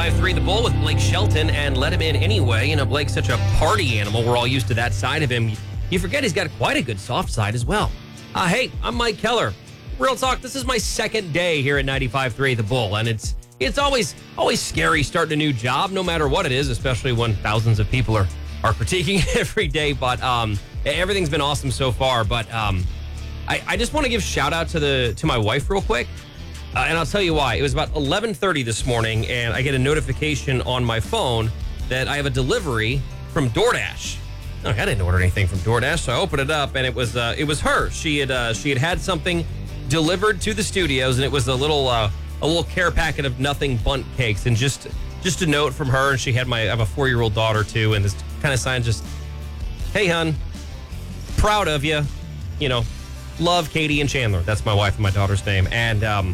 5-3 The Bull with Blake Shelton and Let Him In Anyway. You know, Blake's such a party animal. We're all used to that side of him. You forget he's got quite a good soft side as well. Hey, I'm Mike Keller. Real talk, this is my second day here at 95.3 The Bull, and it's always scary starting a new job, no matter what it is, especially when thousands of people are critiquing it every day. But everything's been awesome so far. But I just want to give shout out to my wife real quick. And I'll tell you why. It was about 11:30 this morning, and I get a notification on my phone that I have a delivery from DoorDash. I didn't order anything from DoorDash, so I opened it up, and it was her. She had something delivered to the studios, and it was a little care packet of nothing bundt cakes, and just a note from her. And she had I have a 4-year-old daughter too, and this kind of sign just, "Hey, hun, proud of you. You know, love, Katie and Chandler." That's my wife and my daughter's name, and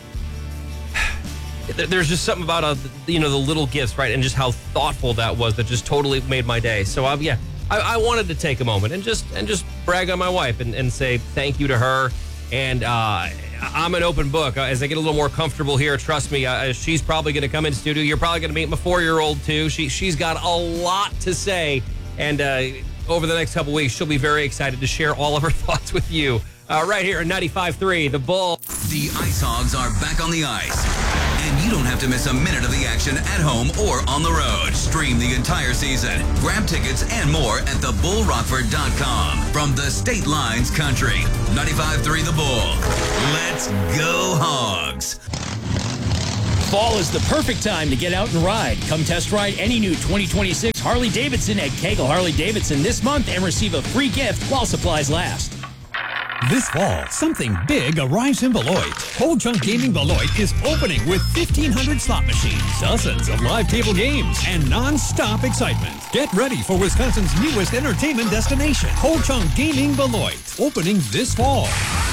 there's just something about the little gifts, right, and just how thoughtful that was. That just totally made my day. So I wanted to take a moment and just brag on my wife and say thank you to her. And I'm an open book. As I get a little more comfortable here, trust me, she's probably going to come in studio. You're probably going to meet my 4-year-old too. She's got a lot to say, and over the next couple weeks, she'll be very excited to share all of her thoughts with you right here at 95.3 The Bull. The Ice Hogs are back on the ice. And you don't have to miss a minute of the action at home or on the road. Stream the entire season. Grab tickets and more at thebullrockford.com. From the State Lines Country, 95.3 The Bull. Let's go, Hogs. Fall is the perfect time to get out and ride. Come test ride any new 2026 Harley-Davidson at Kegel Harley-Davidson this month and receive a free gift while supplies last. This fall, something big arrives in Beloit. Whole Chunk Gaming Beloit is opening with 1,500 slot machines, dozens of live table games, and non-stop excitement. Get ready for Wisconsin's newest entertainment destination, Whole Chunk Gaming Beloit, opening this fall.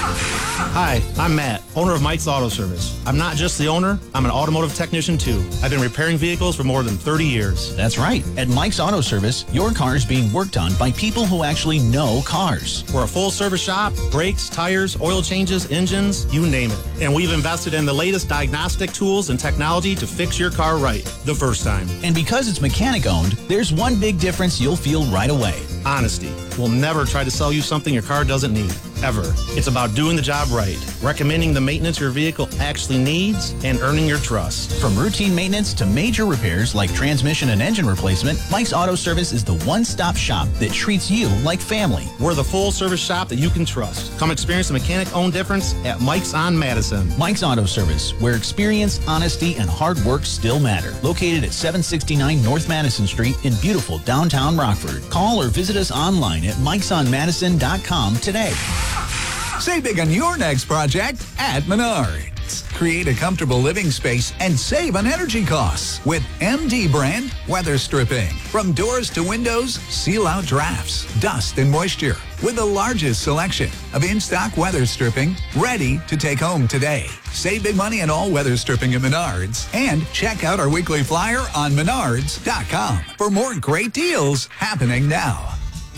Hi, I'm Matt, owner of Mike's Auto Service. I'm not just the owner, I'm an automotive technician too. I've been repairing vehicles for more than 30 years. That's right. At Mike's Auto Service, your car is being worked on by people who actually know cars. We're a full-service shop, brakes, tires, oil changes, engines, you name it. And we've invested in the latest diagnostic tools and technology to fix your car right the first time. And because it's mechanic-owned, there's one big difference you'll feel right away. Honesty. We'll never try to sell you something your car doesn't need, ever. It's about doing the job right, recommending the maintenance your vehicle actually needs, and earning your trust. From routine maintenance to major repairs like transmission and engine replacement, Mike's Auto Service is the one-stop shop that treats you like family. We're the full-service shop that you can trust. Come experience the mechanic-owned difference at Mike's on Madison. Mike's Auto Service, where experience, honesty, and hard work still matter. Located at 769 North Madison Street in beautiful downtown Rockford. Call or visit us online at mikesonmadison.com today. Save big on your next project at Menards. Create a comfortable living space and save on energy costs with MD brand weather stripping. From doors to windows, seal out drafts, dust, and moisture with the largest selection of in-stock weather stripping ready to take home today. Save big money on all weather stripping at Menards and check out our weekly flyer on menards.com for more great deals happening now.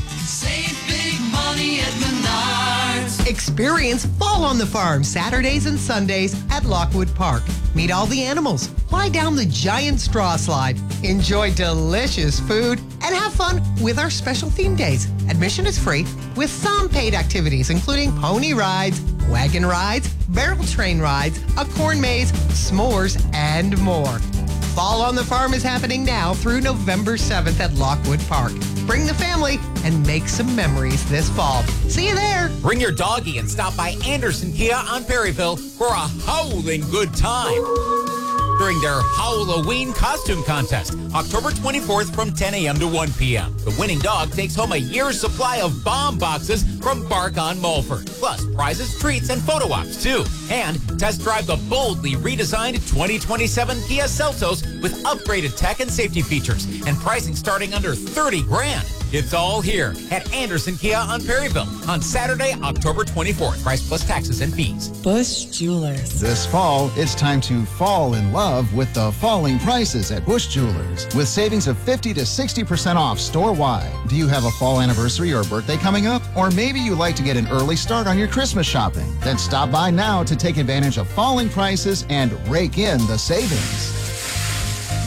Save big money at Menards. Experience Fall on the Farm Saturdays and Sundays at Lockwood Park. Meet all the animals, fly down the giant straw slide, enjoy delicious food, and have fun with our special theme days. Admission is free with some paid activities, including pony rides, wagon rides, barrel train rides, a corn maze, s'mores, and more. Fall on the Farm is happening now through November 7th at Lockwood Park. Bring the family and make some memories this fall. See you there. Bring your doggy and stop by Anderson Kia on Perryville for a howling good time during their Halloween costume contest, October 24th from 10 a.m. to 1 p.m. The winning dog takes home a year's supply of bomb boxes from Bark on Mulford, plus prizes, treats, and photo ops, too. And test drive the boldly redesigned 2027 Kia Seltos with upgraded tech and safety features and pricing starting under $30,000. It's all here at Anderson Kia on Perryville on Saturday, October 24th. Price plus taxes and fees. Bush Jewelers. This fall, it's time to fall in love with the falling prices at Bush Jewelers. With savings of 50 to 60% off store-wide. Do you have a fall anniversary or birthday coming up? Or maybe you like to get an early start on your Christmas shopping? Then stop by now to take advantage of falling prices and rake in the savings.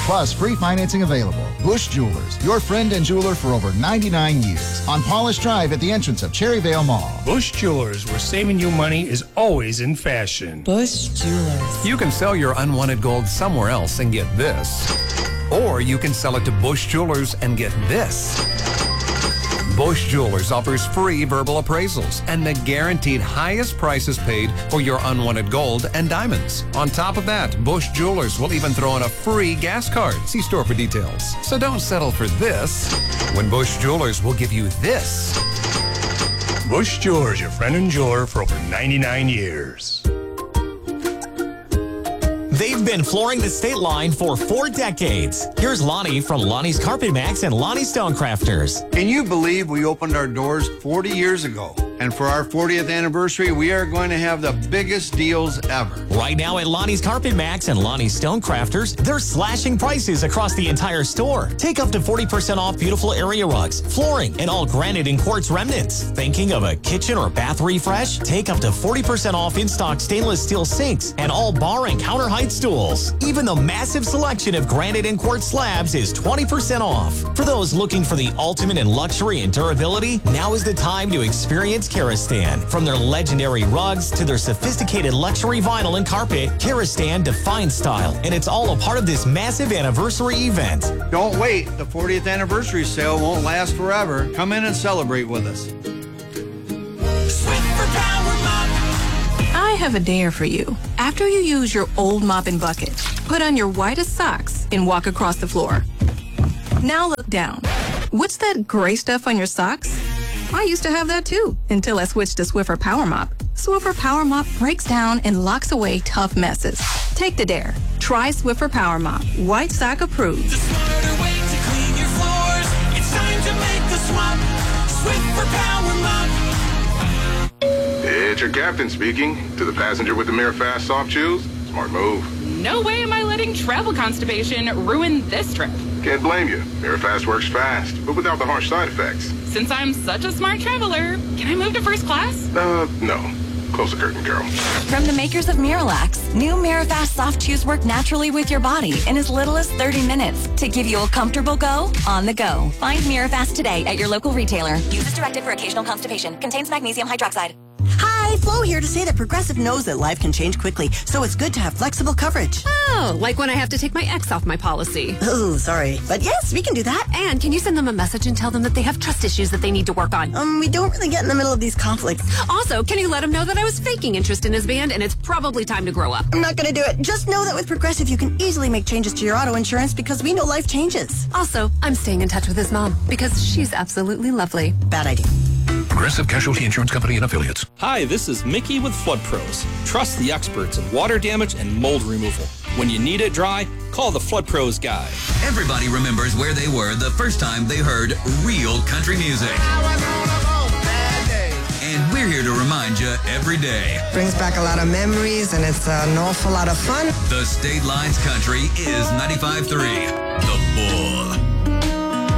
Plus, free financing available. Bush Jewelers, your friend and jeweler for over 99 years. On Paulus Drive at the entrance of Cherryvale Mall. Bush Jewelers, where saving you money is always in fashion. Bush Jewelers. You can sell your unwanted gold somewhere else and get this. Or you can sell it to Bush Jewelers and get this. Bush Jewelers offers free verbal appraisals and the guaranteed highest prices paid for your unwanted gold and diamonds. On top of that, Bush Jewelers will even throw in a free gas card. See store for details. So don't settle for this when Bush Jewelers will give you this. Bush Jewelers, your friend and jeweler for over 99 years. They've been flooring the state line for 4 decades. Here's Lonnie from Lonnie's Carpet Max and Lonnie Stonecrafters. Can you believe we opened our doors 40 years ago? And for our 40th anniversary, we are going to have the biggest deals ever. Right now at Lonnie's Carpet Max and Lonnie's Stonecrafters, they're slashing prices across the entire store. Take up to 40% off beautiful area rugs, flooring, and all granite and quartz remnants. Thinking of a kitchen or bath refresh? Take up to 40% off in-stock stainless steel sinks and all bar and counter height stools. Even the massive selection of granite and quartz slabs is 20% off. For those looking for the ultimate in luxury and durability, now is the time to experience Karastan. From their legendary rugs to their sophisticated luxury vinyl and carpet, Karastan defines style, and it's all a part of this massive anniversary event. Don't wait. The 40th anniversary sale won't last forever. Come in and celebrate with us. I have a dare for you. After you use your old mop and bucket, put on your whitest socks and walk across the floor. Now look down. What's that gray stuff on your socks? I used to have that too, until I switched to Swiffer Power Mop. Swiffer Power Mop breaks down and locks away tough messes. Take the dare. Try Swiffer Power Mop. White sock approved. The smarter way to clean your floors. It's time to make the swap. Swiffer Power Mop. It's your captain speaking. To the passenger with the Mirror Fast Soft Chews, smart move. No way am I letting travel constipation ruin this trip. Can't blame you. Mirror Fast works fast, but without the harsh side effects. Since I'm such a smart traveler, can I move to first class? No. Close the curtain, Carol. From the makers of Miralax, new Mirafast soft chews work naturally with your body in as little as 30 minutes to give you a comfortable go on the go. Find Mirafast today at your local retailer. Use as directed for occasional constipation. Contains magnesium hydroxide. Hi, Flo here to say that Progressive knows that life can change quickly, so it's good to have flexible coverage. Oh, like when I have to take my ex off my policy. Oh, sorry. But yes, we can do that. And can you send them a message and tell them that they have trust issues that they need to work on? We don't really get in the middle of these conflicts. Also, can you let him know that I was faking interest in his band and it's probably time to grow up? I'm not going to do it. Just know that with Progressive, you can easily make changes to your auto insurance because we know life changes. Also, I'm staying in touch with his mom because she's absolutely lovely. Bad idea. Progressive Casualty Insurance Company and Affiliates. Hi, this is Mickey with Flood Pros. Trust the experts in water damage and mold removal. When you need it dry, call the Flood Pros guy. Everybody remembers where they were the first time they heard real country music. And we're here to remind you every day. Brings back a lot of memories and it's an awful lot of fun. The State Lines Country is 95.3 The Bull.